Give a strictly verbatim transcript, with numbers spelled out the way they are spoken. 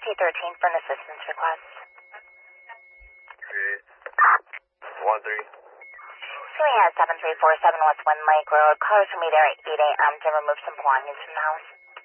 T thirteen for an assistance request. Great. one three. Suing at seven three four seven West Wind Lake Road. Callers will meet there at eight a.m. to remove some belongings from the house.